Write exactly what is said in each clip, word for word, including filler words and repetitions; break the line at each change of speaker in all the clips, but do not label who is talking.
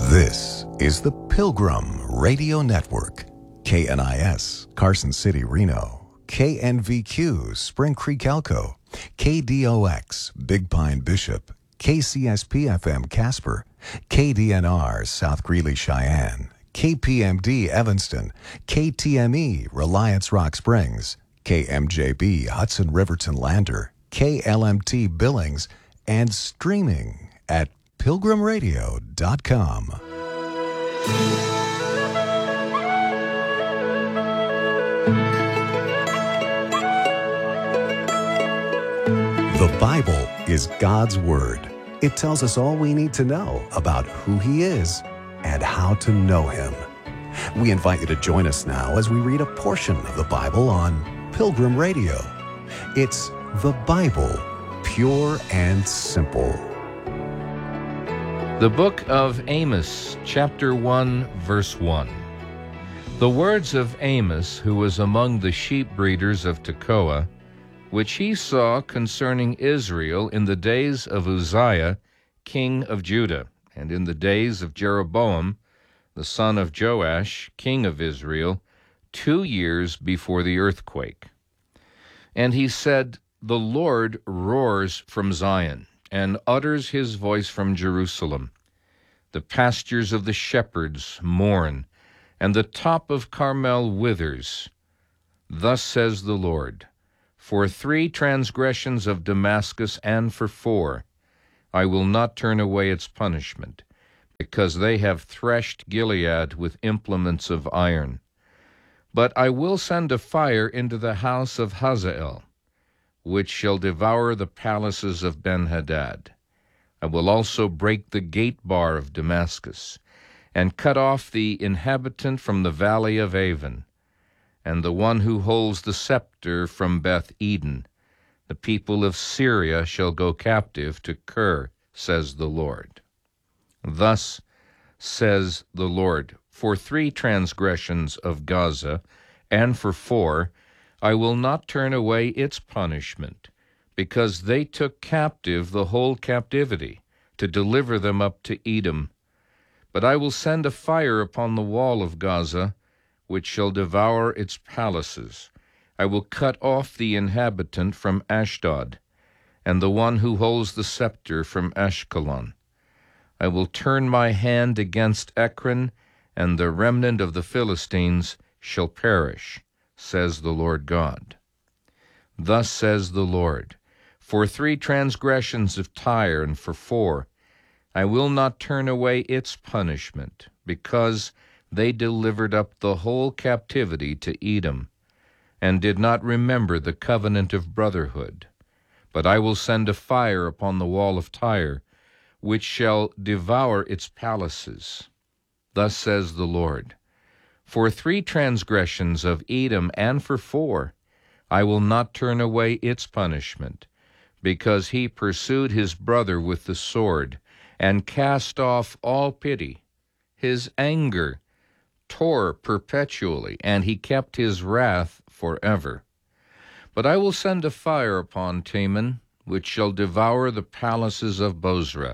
This is the Pilgrim Radio Network. K N I S, Carson City, Reno. K N V Q, Spring Creek, Elko. K D O X, Big Pine, Bishop. K C S P F M, Casper. K D N R, South Greeley, Cheyenne. K P M D, Evanston. K T M E, Reliance Rock Springs. K M J B, Hudson Riverton, Lander. K L M T, Billings. And streaming at pilgrim radio dot com. The Bible is God's Word. It tells us all we need to know about who He is and how to know Him. We invite you to join us now as we read a portion of the Bible on Pilgrim Radio. It's the Bible, pure and simple.
The book of Amos, chapter one, verse one. The words of Amos, who was among the sheep breeders of Tekoa, which he saw concerning Israel in the days of Uzziah, king of Judah, and in the days of Jeroboam, the son of Joash, king of Israel, two years before the earthquake. And he said, The Lord roars from Zion, and utters his voice from Jerusalem. The pastures of the shepherds mourn, and the top of Carmel withers. Thus says the Lord, For three transgressions of Damascus, and for four, I will not turn away its punishment, because they have threshed Gilead with implements of iron. But I will send a fire into the house of Hazael, which shall devour the palaces of Ben-Hadad. I will also break the gate bar of Damascus, and cut off the inhabitant from the valley of Avon, and the one who holds the scepter from Beth-Eden. The people of Syria shall go captive to Kir, says the Lord. Thus says the Lord, For three transgressions of Gaza, and for four, I will not turn away its punishment, because they took captive the whole captivity, to deliver them up to Edom. But I will send a fire upon the wall of Gaza, which shall devour its palaces. I will cut off the inhabitant from Ashdod, and the one who holds the scepter from Ashkelon. I will turn my hand against Ekron, and the remnant of the Philistines shall perish, says the Lord God. Thus says the Lord, For three transgressions of Tyre, and for four, I will not turn away its punishment, because they delivered up the whole captivity to Edom, and did not remember the covenant of brotherhood. But I will send a fire upon the wall of Tyre, which shall devour its palaces. Thus says the Lord, For three transgressions of Edom, and for four, I will not turn away its punishment, because he pursued his brother with the sword, and cast off all pity. His anger tore perpetually, and he kept his wrath forever. But I will send a fire upon Teman, which shall devour the palaces of Bozrah.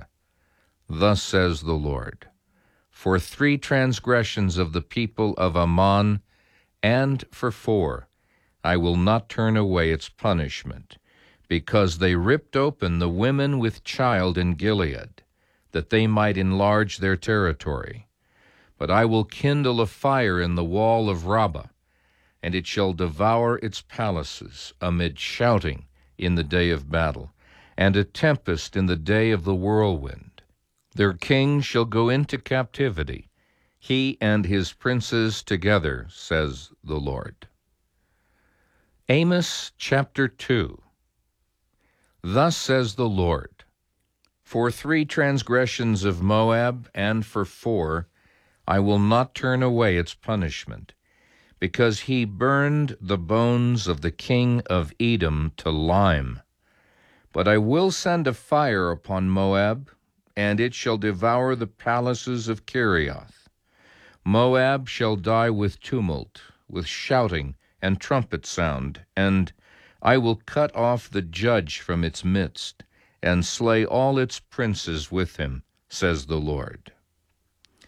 Thus says the Lord, For three transgressions of the people of Ammon, and for four, I will not turn away its punishment, because they ripped open the women with child in Gilead, that they might enlarge their territory. But I will kindle a fire in the wall of Rabbah, and it shall devour its palaces amid shouting in the day of battle, and a tempest in the day of the whirlwind. Their king shall go into captivity, he and his princes together, says the Lord. Amos chapter two. Thus says the Lord, For three transgressions of Moab, and for four, I will not turn away its punishment, because he burned the bones of the king of Edom to lime. But I will send a fire upon Moab, and it shall devour the palaces of Kirioth. Moab shall die with tumult, with shouting and trumpet sound, and I will cut off the judge from its midst, and slay all its princes with him, says the Lord.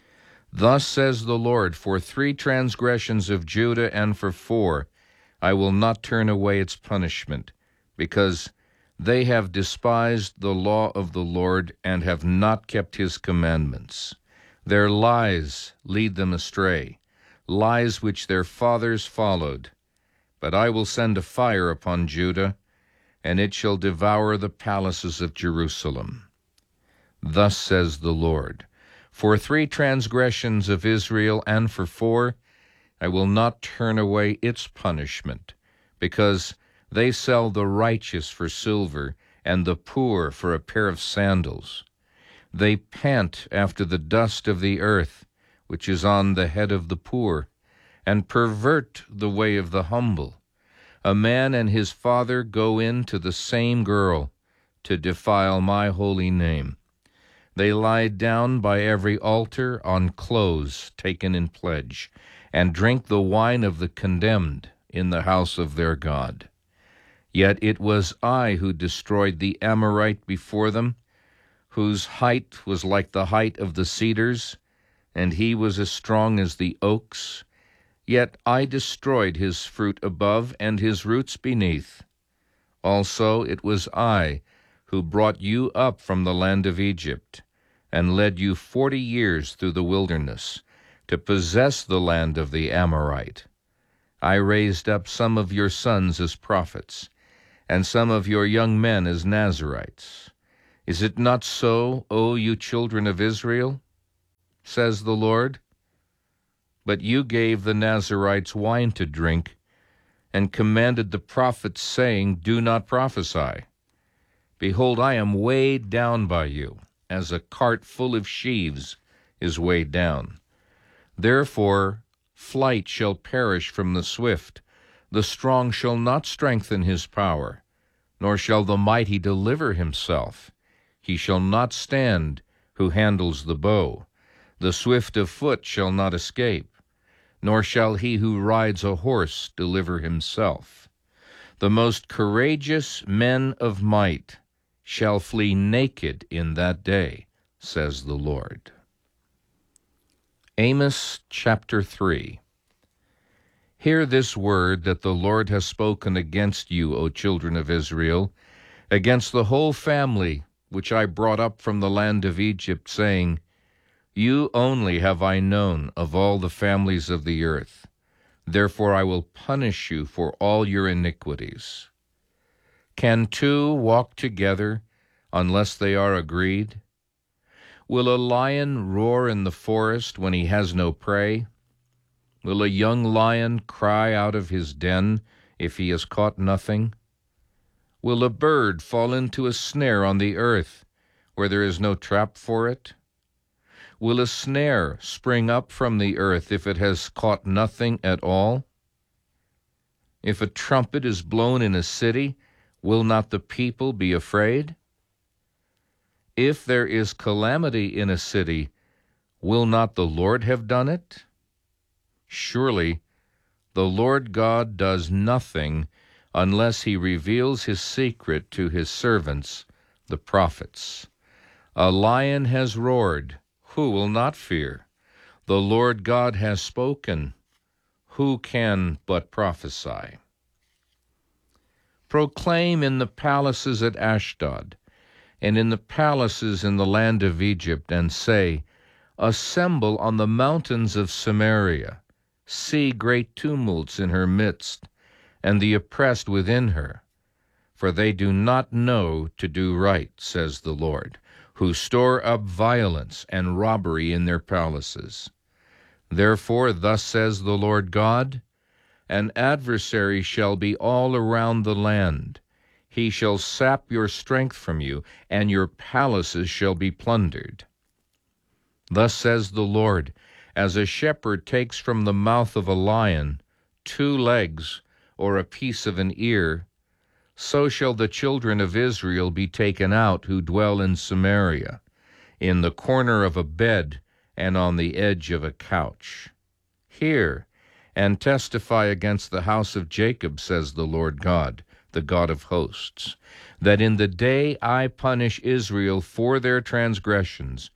Thus says the Lord, for three transgressions of Judah and for four, I will not turn away its punishment, because they have despised the law of the Lord and have not kept his commandments. Their lies lead them astray, lies which their fathers followed. But I will send a fire upon Judah, and it shall devour the palaces of Jerusalem. Thus says the Lord, for three transgressions of Israel and for four, I will not turn away its punishment, because they sell the righteous for silver and the poor for a pair of sandals. They pant after the dust of the earth, which is on the head of the poor, and pervert the way of the humble. A man and his father go in to the same girl to defile my holy name. They lie down by every altar on clothes taken in pledge, and drink the wine of the condemned in the house of their God. Yet it was I who destroyed the Amorite before them, whose height was like the height of the cedars, and he was as strong as the oaks. Yet I destroyed his fruit above and his roots beneath. Also it was I who brought you up from the land of Egypt, and led you forty years through the wilderness, to possess the land of the Amorite. I raised up some of your sons as prophets, and some of your young men as Nazirites. Is it not so, O you children of Israel? Says the Lord. But you gave the Nazirites wine to drink, and commanded the prophets, saying, do not prophesy. Behold, I am weighed down by you, as a cart full of sheaves is weighed down. Therefore flight shall perish from the swift, the strong shall not strengthen his power, nor shall the mighty deliver himself. He shall not stand who handles the bow, the swift of foot shall not escape, nor shall he who rides a horse deliver himself. The most courageous men of might shall flee naked in that day, says the Lord. Amos chapter three. Hear this word that the Lord has spoken against you, O children of Israel, against the whole family which I brought up from the land of Egypt, saying, you only have I known of all the families of the earth. Therefore I will punish you for all your iniquities. Can two walk together unless they are agreed? Will a lion roar in the forest when he has no prey? Will a young lion cry out of his den if he has caught nothing? Will a bird fall into a snare on the earth where there is no trap for it? Will a snare spring up from the earth if it has caught nothing at all? If a trumpet is blown in a city, will not the people be afraid? If there is calamity in a city, will not the Lord have done it? Surely the Lord God does nothing unless he reveals his secret to his servants, the prophets. A lion has roared, who will not fear? The Lord God has spoken, who can but prophesy? Proclaim in the palaces at Ashdod, and in the palaces in the land of Egypt, and say, assemble on the mountains of Samaria, see great tumults in her midst, and the oppressed within her. For they do not know to do right, says the Lord, who store up violence and robbery in their palaces. Therefore thus says the Lord God, an adversary shall be all around the land. He shall sap your strength from you, and your palaces shall be plundered. Thus says the Lord, as a shepherd takes from the mouth of a lion two legs or a piece of an ear, so shall the children of Israel be taken out who dwell in Samaria, in the corner of a bed and on the edge of a couch. Hear and testify against the house of Jacob, says the Lord God, the God of hosts, that in the day I punish Israel for their transgressions,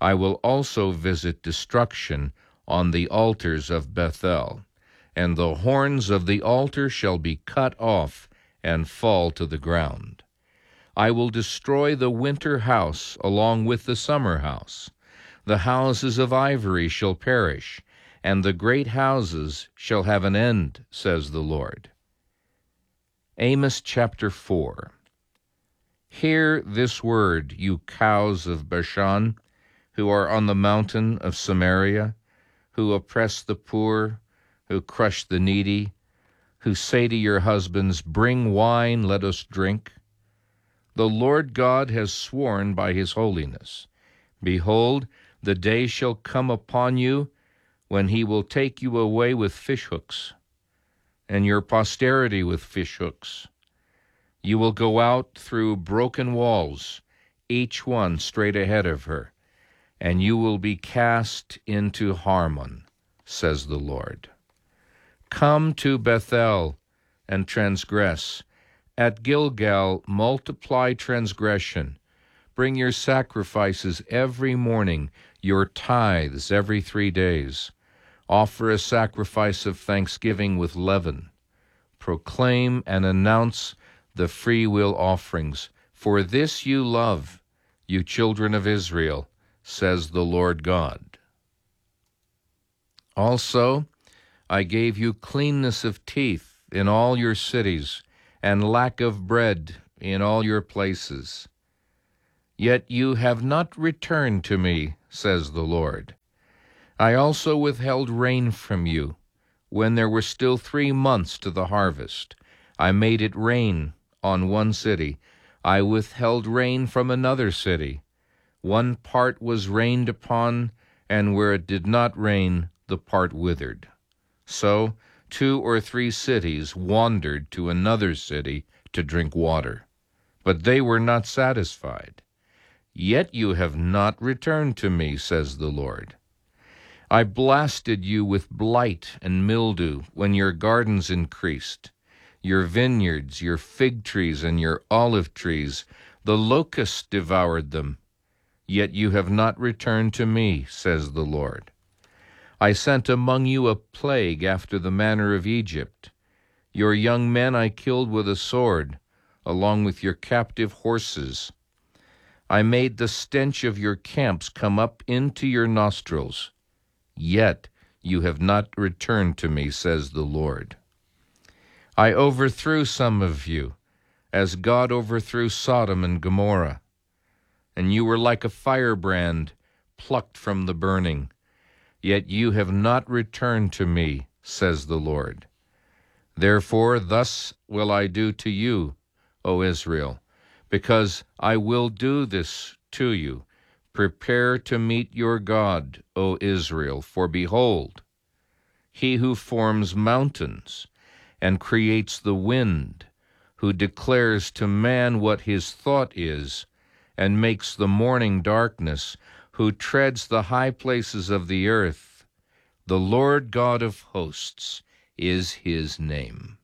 I will also visit destruction on the altars of Bethel, and the horns of the altar shall be cut off and fall to the ground. I will destroy the winter house along with the summer house. The houses of ivory shall perish, and the great houses shall have an end, says the Lord. Amos chapter four. Hear this word, you cows of Bashan, who are on the mountain of Samaria, who oppress the poor, who crush the needy, who say to your husbands, bring wine, let us drink. The Lord God has sworn by his holiness. Behold, the day shall come upon you when he will take you away with fishhooks, and your posterity with fishhooks. You will go out through broken walls, each one straight ahead of her, and you will be cast into Harmon, says the Lord. Come to Bethel and transgress. At Gilgal multiply transgression. Bring your sacrifices every morning, your tithes every three days. Offer a sacrifice of thanksgiving with leaven. Proclaim and announce the freewill offerings. For this you love, you children of Israel, says the Lord God. Also, I gave you cleanness of teeth in all your cities, and lack of bread in all your places. Yet you have not returned to me, says the Lord. I also withheld rain from you, when there were still three months to the harvest. I made it rain on one city. I withheld rain from another city. One part was rained upon, and where it did not rain, the part withered. So two or three cities wandered to another city to drink water, but they were not satisfied. Yet you have not returned to me, says the Lord. I blasted you with blight and mildew when your gardens increased, your vineyards, your fig trees, and your olive trees. The locusts devoured them. Yet you have not returned to me, says the Lord. I sent among you a plague after the manner of Egypt. Your young men I killed with a sword, along with your captive horses. I made the stench of your camps come up into your nostrils. Yet you have not returned to me, says the Lord. I overthrew some of you, as God overthrew Sodom and Gomorrah. And you were like a firebrand plucked from the burning. Yet you have not returned to me, says the Lord. Therefore thus will I do to you, O Israel, because I will do this to you. Prepare to meet your God, O Israel, for behold, he who forms mountains and creates the wind, who declares to man what his thought is, and makes the morning darkness, who treads the high places of the earth. The Lord God of hosts is his name.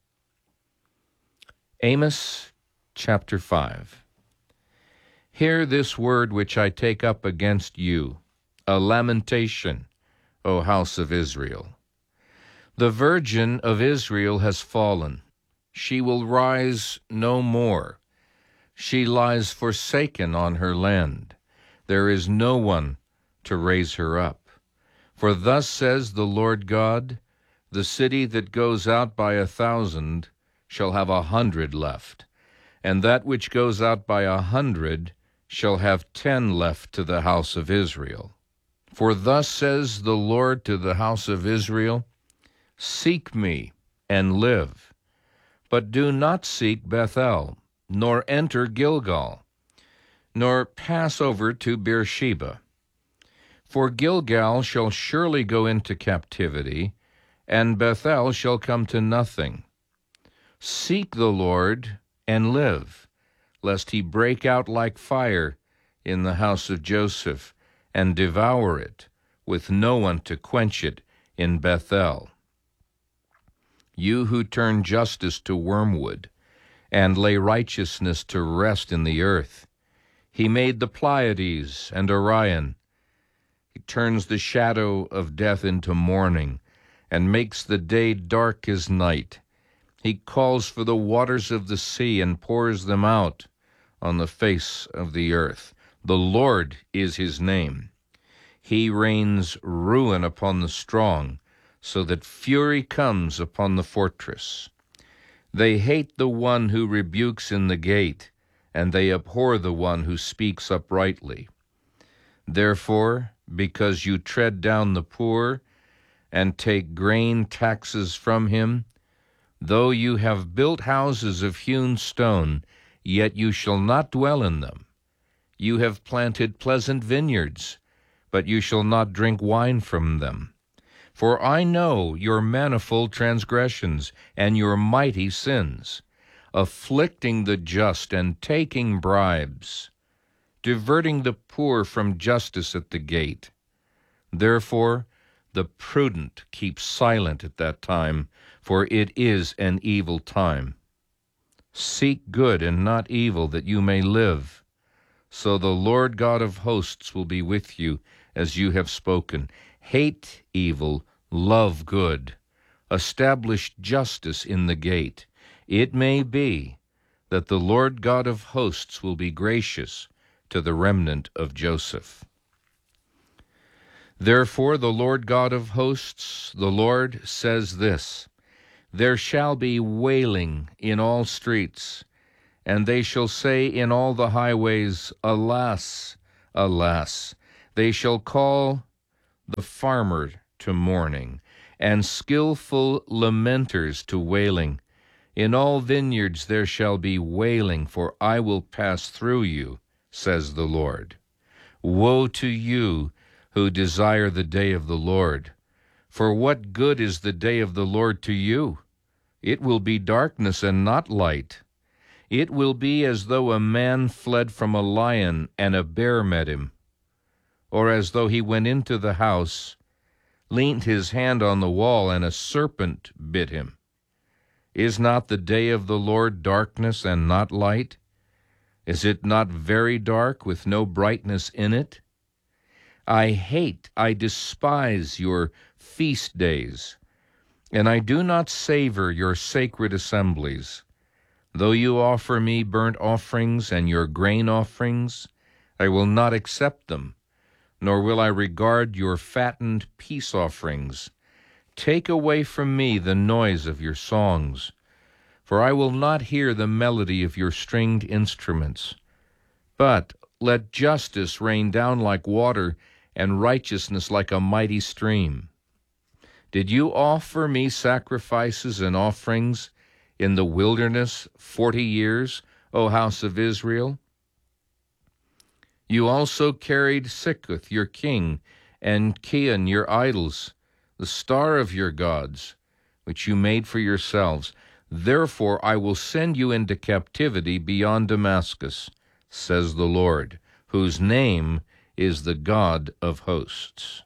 Amos chapter five. Hear this word which I take up against you, a lamentation, O house of Israel. The virgin of Israel has fallen. She will rise no more. She lies forsaken on her land. There is no one to raise her up. For thus says the Lord God, the city that goes out by a thousand shall have a hundred left, and that which goes out by a hundred shall have ten left to the house of Israel. For thus says the Lord to the house of Israel, seek me and live, but do not seek Bethel, nor enter Gilgal, nor pass over to Beersheba. For Gilgal shall surely go into captivity, and Bethel shall come to nothing. Seek the Lord and live, lest he break out like fire in the house of Joseph, and devour it, with no one to quench it in Bethel. You who turn justice to wormwood, and lay righteousness to rest in the earth. He made the Pleiades and Orion. He turns the shadow of death into morning, and makes the day dark as night. He calls for the waters of the sea and pours them out on the face of the earth. The Lord is his name. He rains ruin upon the strong, so that fury comes upon the fortress. They hate the one who rebukes in the gate, and they abhor the one who speaks uprightly. Therefore, because you tread down the poor and take grain taxes from him, though you have built houses of hewn stone, yet you shall not dwell in them. You have planted pleasant vineyards, but you shall not drink wine from them. For I know your manifold transgressions and your mighty sins, afflicting the just and taking bribes, diverting the poor from justice at the gate. Therefore the prudent keep silent at that time, for it is an evil time. Seek good and not evil, that you may live. So the Lord God of hosts will be with you, as you have spoken. Hate evil, love good. Establish justice in the gate. It may be that the Lord God of hosts will be gracious to the remnant of Joseph. Therefore the Lord God of hosts, the Lord, says this: There shall be wailing in all streets, and they shall say in all the highways, Alas, alas! They shall call the farmer to mourning, and skillful lamenters to wailing. In all vineyards there shall be wailing, for I will pass through you, says the Lord. Woe to you who desire the day of the Lord! For what good is the day of the Lord to you? It will be darkness and not light. It will be as though a man fled from a lion and a bear met him, or as though he went into the house, leaned his hand on the wall, and a serpent bit him. Is not the day of the Lord darkness and not light? Is it not very dark with no brightness in it? I hate, I despise your feast days, and I do not savor your sacred assemblies. Though you offer me burnt offerings and your grain offerings, I will not accept them, nor will I regard your fattened peace offerings. Take away from me the noise of your songs, for I will not hear the melody of your stringed instruments. But let justice rain down like water, and righteousness like a mighty stream. Did you offer me sacrifices and offerings in the wilderness forty years, O house of Israel? You also carried Sikkuth your king, and Kian your idols, the star of your gods, which you made for yourselves. Therefore I will send you into captivity beyond Damascus, says the Lord, whose name is the God of hosts.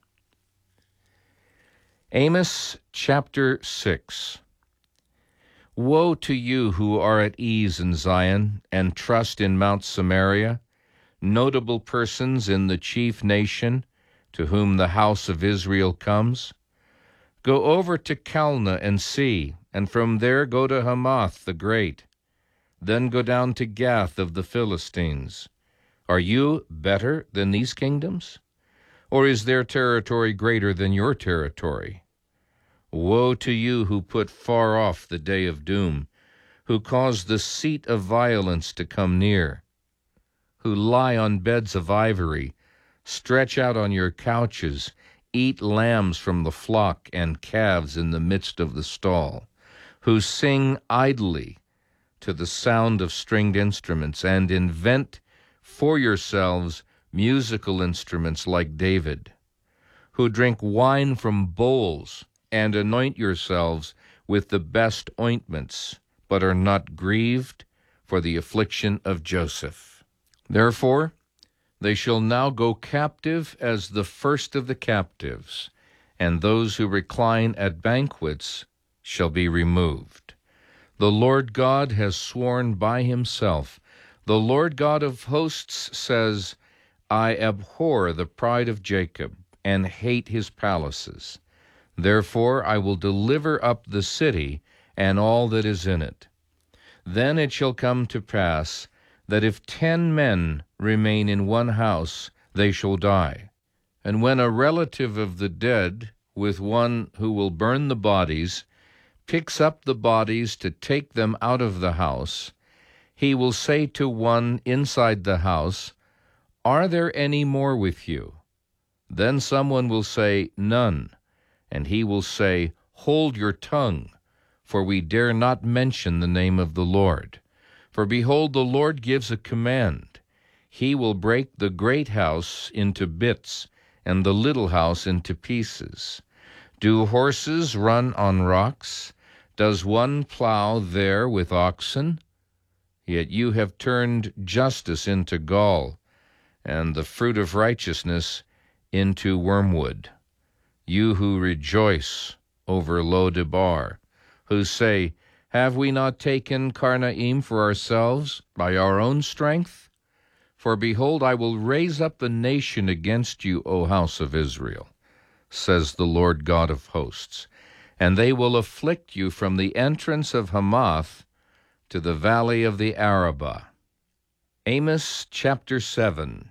Amos chapter six. Woe to you who are at ease in Zion and trust in Mount Samaria, notable persons in the chief nation to whom the house of Israel comes. Go over to Calneh and see, and from there go to Hamath the great. Then go down to Gath of the Philistines. Are you better than these kingdoms? Or is their territory greater than your territory? Woe to you who put far off the day of doom, who cause the seat of violence to come near, who lie on beds of ivory, stretch out on your couches, eat lambs from the flock and calves in the midst of the stall, who sing idly to the sound of stringed instruments, and invent for yourselves musical instruments like David, who drink wine from bowls and anoint yourselves with the best ointments, but are not grieved for the affliction of Joseph. Therefore they shall now go captive as the first of the captives, and those who recline at banquets shall be removed. The Lord God has sworn by himself. The Lord God of hosts says, I abhor the pride of Jacob, and hate his palaces. Therefore I will deliver up the city and all that is in it. Then it shall come to pass that if ten men remain in one house, they shall die. And when a relative of the dead, with one who will burn the bodies, picks up the bodies to take them out of the house, he will say to one inside the house, "Are there any more with you?" Then someone will say, "None." And he will say, "Hold your tongue, for we dare not mention the name of the Lord. For behold, the Lord gives a command. He will break the great house into bits, and the little house into pieces. Do horses run on rocks? Does one plow there with oxen? Yet you have turned justice into gall, and the fruit of righteousness into wormwood. You who rejoice over Lo-debar, who say, "Have we not taken Karnaim for ourselves by our own strength?" For behold, I will raise up a nation against you, O house of Israel, says the Lord God of hosts, and they will afflict you from the entrance of Hamath to the valley of the Arabah. Amos chapter seven.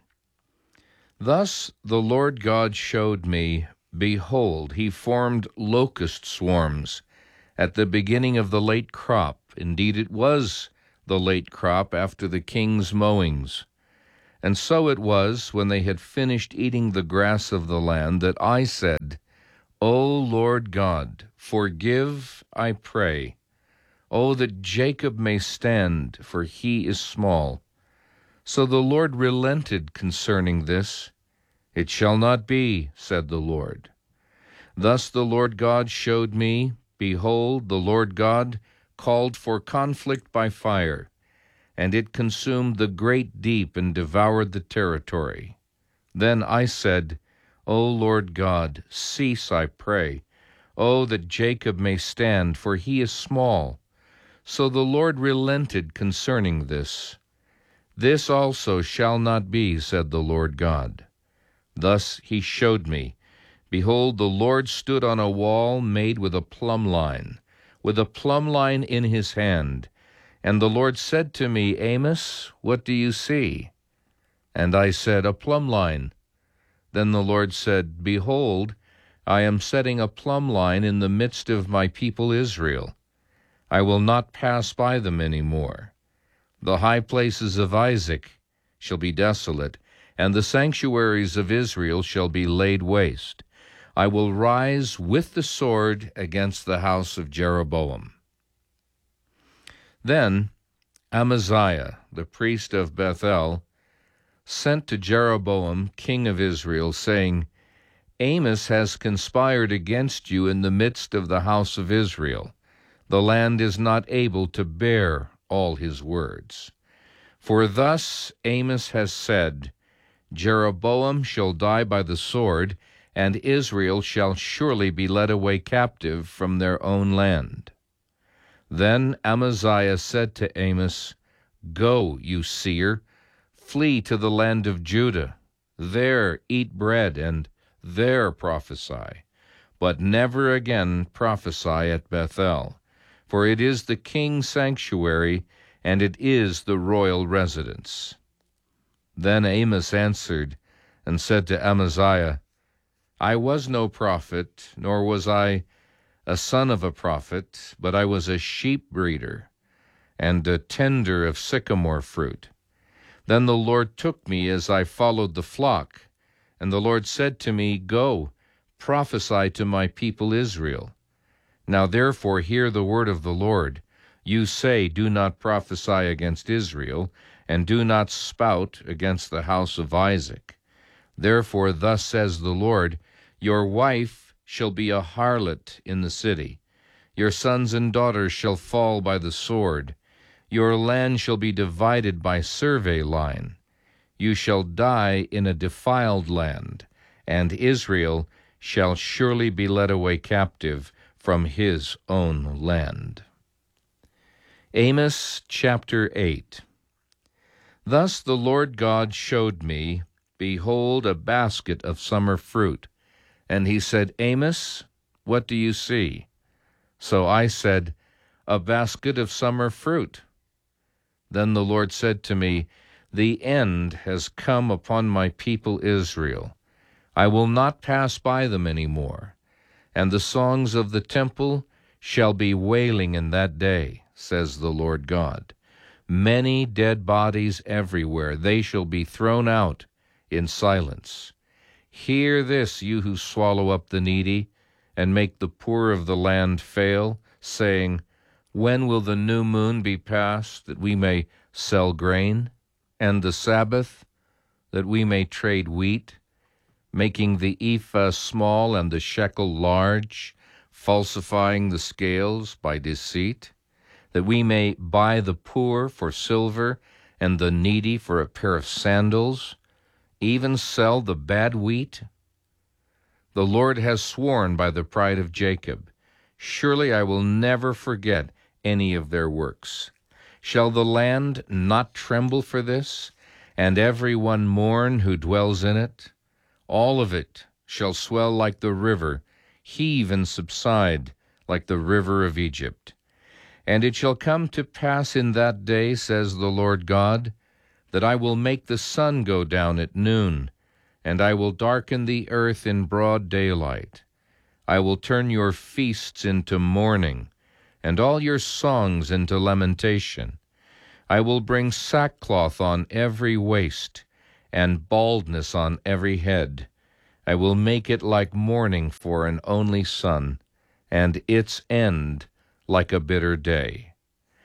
Thus the Lord God showed me, behold, he formed locust swarms at the beginning of the late crop. Indeed, it was the late crop after the king's mowings. And so it was, when they had finished eating the grass of the land, that I said, O Lord God, forgive, I pray. O that Jacob may stand, for he is small. So the Lord relented concerning this. It shall not be, said the Lord. Thus the Lord God showed me, behold, the Lord God called for conflict by fire, and it consumed the great deep and devoured the territory. Then I said, O Lord God, cease, I pray. O that Jacob may stand, for he is small. So the Lord relented concerning this. This also shall not be, said the Lord God. Thus he showed me, behold, the Lord stood on a wall made with a plumb line, with a plumb line in his hand. And the Lord said to me, Amos, what do you see? And I said, a plumb line. Then the Lord said, behold, I am setting a plumb line in the midst of my people Israel. I will not pass by them any more. The high places of Isaac shall be desolate, and the sanctuaries of Israel shall be laid waste. I will rise with the sword against the house of Jeroboam. Then Amaziah, the priest of Bethel, sent to Jeroboam, king of Israel, saying, Amos has conspired against you in the midst of the house of Israel. The land is not able to bear all his words. For thus Amos has said, Jeroboam shall die by the sword, and Israel shall surely be led away captive from their own land. Then Amaziah said to Amos, Go, you seer, flee to the land of Judah. There eat bread, and there prophesy. But never again prophesy at Bethel, for it is the king's sanctuary, and it is the royal residence. Then Amos answered and said to Amaziah, I was no prophet, nor was I a son of a prophet, but I was a sheep breeder, and a tender of sycamore fruit. Then the Lord took me as I followed the flock, and the Lord said to me, Go, prophesy to my people Israel. Now therefore hear the word of the Lord. You say, Do not prophesy against Israel, and do not spout against the house of Isaac. Therefore thus says the Lord, Your wife shall be a harlot in the city. Your sons and daughters shall fall by the sword. Your land shall be divided by survey line. You shall die in a defiled land, and Israel shall surely be led away captive from his own land. Amos chapter eight. Thus the Lord God showed me, behold, a basket of summer fruit, And he said, Amos, what do you see? So I said, a basket of summer fruit. Then the Lord said to me, the end has come upon my people Israel. I will not pass by them any more, and the songs of the temple shall be wailing in that day, says the Lord God. Many dead bodies everywhere, they shall be thrown out in silence. Hear this, you who swallow up the needy, and make the poor of the land fail, saying, when will the new moon be passed, that we may sell grain, and the Sabbath, that we may trade wheat, making the ephah small and the shekel large, falsifying the scales by deceit, that we may buy the poor for silver and the needy for a pair of sandals, even sell the bad wheat? The Lord has sworn by the pride of Jacob, surely I will never forget any of their works. Shall the land not tremble for this, and every one mourn who dwells in it? All of it shall swell like the river, heave and subside like the river of Egypt. And it shall come to pass in that day, says the Lord God, that I will make the sun go down at noon, and I will darken the earth in broad daylight. I will turn your feasts into mourning, and all your songs into lamentation. I will bring sackcloth on every waist, and baldness on every head. I will make it like mourning for an only son, and its end like a bitter day.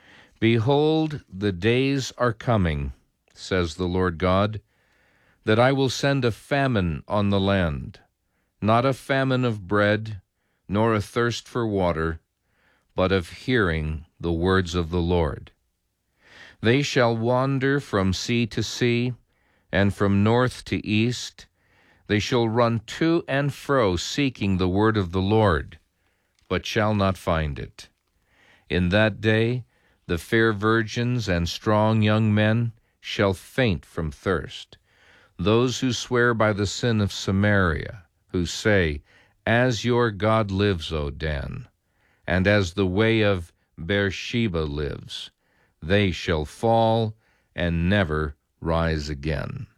Behold, the days are coming, says the Lord God, that I will send a famine on the land, not a famine of bread, nor a thirst for water, but of hearing the words of the Lord. They shall wander from sea to sea, and from north to east. They shall run to and fro, seeking the word of the Lord, but shall not find it. In that day the fair virgins and strong young men shall faint from thirst. Those who swear by the sin of Samaria, who say, as your God lives, O Dan, and as the way of Beersheba lives, they shall fall and never rise again.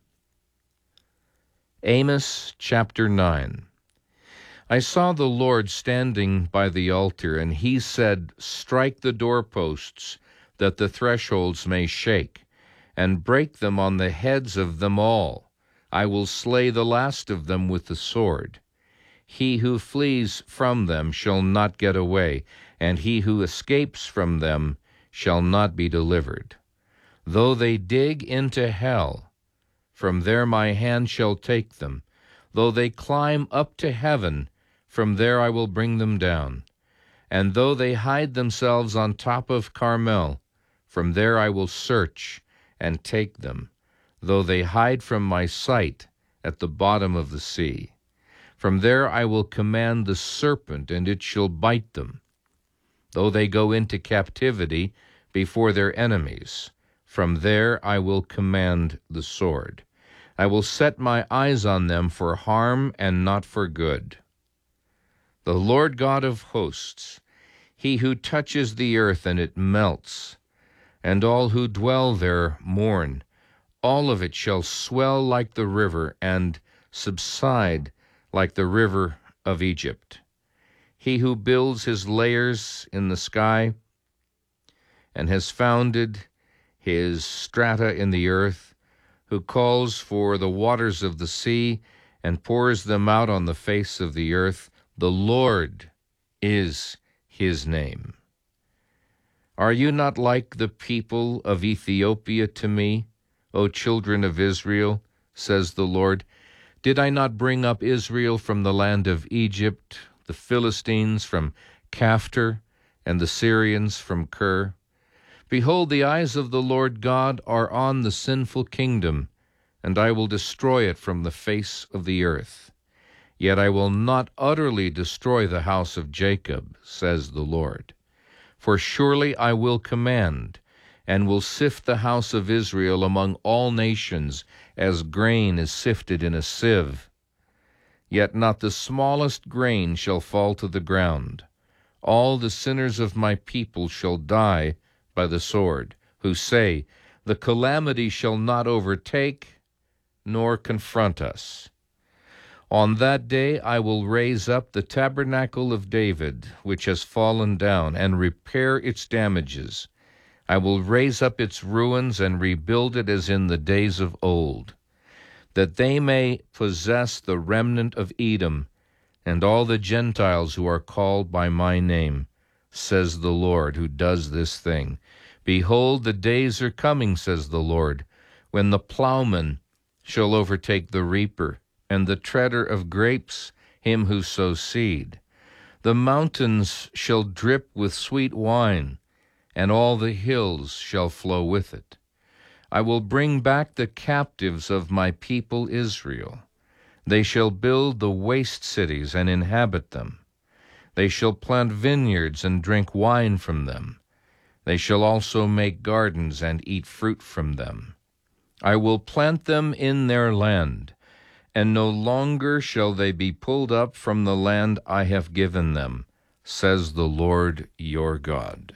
Amos chapter nine. I saw the Lord standing by the altar, and he said, strike the doorposts, that the thresholds may shake, and break them on the heads of them all. I will slay the last of them with the sword. He who flees from them shall not get away, and he who escapes from them shall not be delivered. Though they dig into hell, from there my hand shall take them. Though they climb up to heaven, from there I will bring them down. And though they hide themselves on top of Carmel, from there I will search and take them. Though they hide from my sight at the bottom of the sea, from there I will command the serpent, and it shall bite them. Though they go into captivity before their enemies, from there I will command the sword. I will set my eyes on them for harm and not for good. The Lord God of hosts, he who touches the earth and it melts, and all who dwell there mourn, all of it shall swell like the river and subside like the river of Egypt. He who builds his layers in the sky and has founded his strata in the earth, who calls for the waters of the sea and pours them out on the face of the earth, the Lord is his name. Are you not like the people of Ethiopia to me, O children of Israel, says the Lord? Did I not bring up Israel from the land of Egypt, the Philistines from Caphtor, and the Syrians from Kir? Behold, the eyes of the Lord God are on the sinful kingdom, and I will destroy it from the face of the earth. Yet I will not utterly destroy the house of Jacob, says the Lord. For surely I will command, and will sift the house of Israel among all nations, as grain is sifted in a sieve. yet not the smallest grain shall fall to the ground. All the sinners of my people shall die by the sword, who say, the calamity shall not overtake nor confront us. On that day I will raise up the tabernacle of David, which has fallen down, and repair its damages. I will raise up its ruins and rebuild it as in the days of old, that they may possess the remnant of Edom and all the Gentiles who are called by my name, says the Lord, who does this thing. Behold, the days are coming, says the Lord, when the plowman shall overtake the reaper, and the treader of grapes him who sows seed. The mountains shall drip with sweet wine, and all the hills shall flow with it. I will bring back the captives of my people Israel. They shall build the waste cities and inhabit them. They shall plant vineyards and drink wine from them. They shall also make gardens and eat fruit from them. I will plant them in their land, and no longer shall they be pulled up from the land I have given them, says the Lord your God.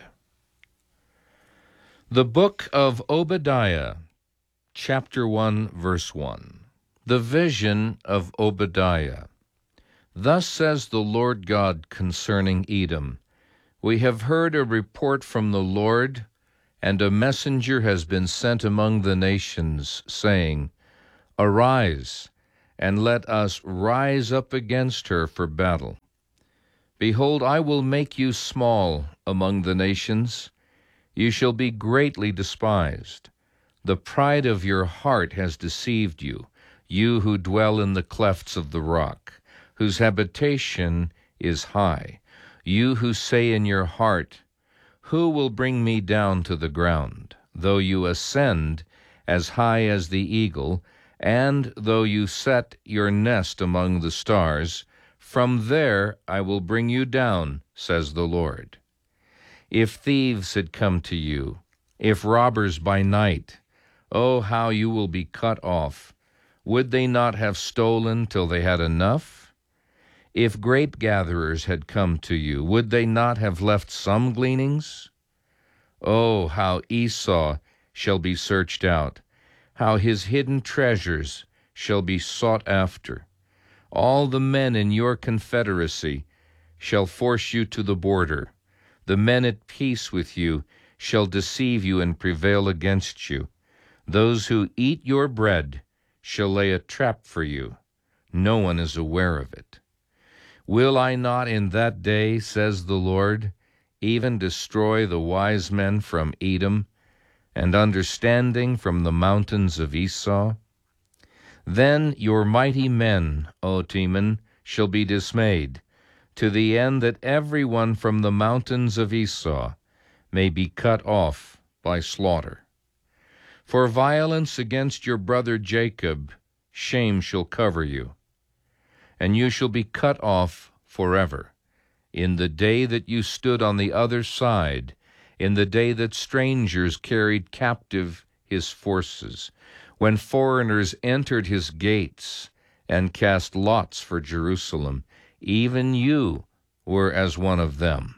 The book of Obadiah, chapter one, verse one. The vision of Obadiah. Thus says the Lord God concerning Edom, we have heard a report from the Lord, and a messenger has been sent among the nations, saying, Arise, and let us rise up against her for battle. Behold, I will make you small among the nations. You shall be greatly despised. The pride of your heart has deceived you, you who dwell in the clefts of the rock, whose habitation is high. You who say in your heart, Who will bring me down to the ground? Though you ascend as high as the eagle, and though you set your nest among the stars, from there I will bring you down, says the Lord. If thieves had come to you, if robbers by night, oh, how you will be cut off. Would they not have stolen till they had enough? If grape gatherers had come to you, would they not have left some gleanings? Oh, how Esau shall be searched out, how his hidden treasures shall be sought after. All the men in your confederacy shall force you to the border. The men at peace with you shall deceive you and prevail against you. Those who eat your bread shall lay a trap for you. No one is aware of it. Will I not in that day, says the Lord, even destroy the wise men from Edom, and understanding from the mountains of Esau? Then your mighty men, O Teman, shall be dismayed, to the end that every one from the mountains of Esau may be cut off by slaughter. For violence against your brother Jacob, shame shall cover you, and you shall be cut off forever. In the day that you stood on the other side, in the day that strangers carried captive his forces, when foreigners entered his gates and cast lots for Jerusalem, even you were as one of them.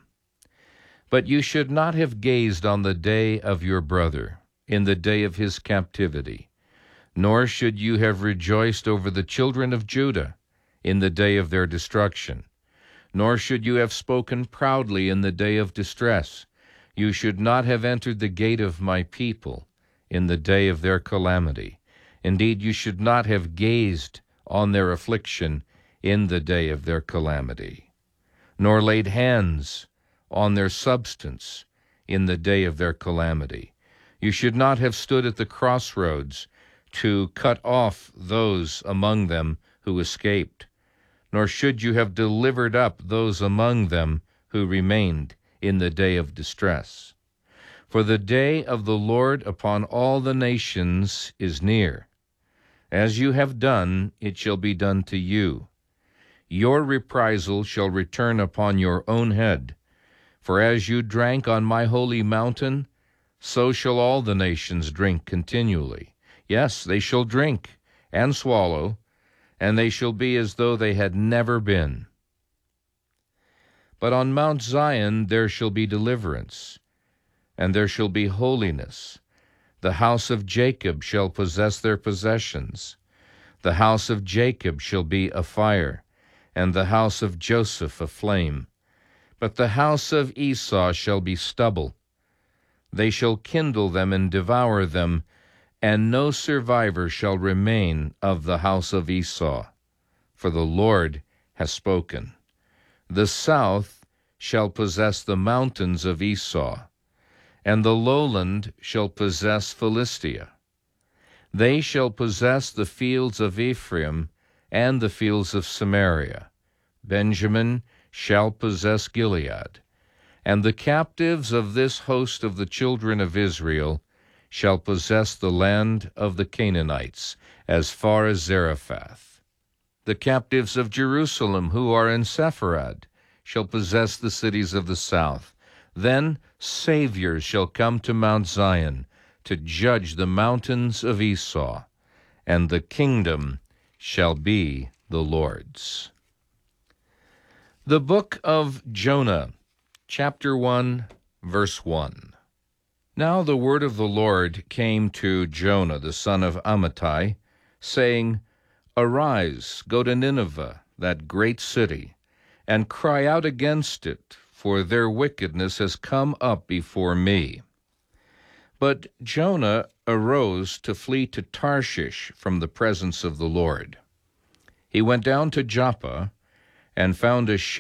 But you should not have gazed on the day of your brother, in the day of his captivity, nor should you have rejoiced over the children of Judah in the day of their destruction, nor should you have spoken proudly in the day of distress. You should not have entered the gate of my people in the day of their calamity. Indeed, you should not have gazed on their affliction in the day of their calamity, nor laid hands on their substance in the day of their calamity. You should not have stood at the crossroads to cut off those among them who escaped, nor should you have delivered up those among them who remained in the day of distress. For the day of the Lord upon all the nations is near. As you have done, it shall be done to you. Your reprisal shall return upon your own head. For as you drank on my holy mountain, so shall all the nations drink continually. Yes, they shall drink and swallow, and they shall be as though they had never been. But on Mount Zion there shall be deliverance, and there shall be holiness. The house of Jacob shall possess their possessions. The house of Jacob shall be a fire, and the house of Joseph a flame. But the house of Esau shall be stubble. They shall kindle them and devour them, and no survivor shall remain of the house of Esau. For the Lord has spoken. The south shall possess the mountains of Esau, and the lowland shall possess Philistia. They shall possess the fields of Ephraim and the fields of Samaria. Benjamin shall possess Gilead, and the captives of this host of the children of Israel shall possess the land of the Canaanites, as far as Zarephath. The captives of Jerusalem who are in Sepharad shall possess the cities of the south. Then saviors shall come to Mount Zion to judge the mountains of Esau, and the kingdom shall be the Lord's. The book of Jonah, chapter one, verse one. Now the word of the Lord came to Jonah, the son of Amittai, saying, Arise, go to Nineveh, that great city, and cry out against it, for their wickedness has come up before me. But Jonah arose to flee to Tarshish from the presence of the Lord. He went down to Joppa and found a ship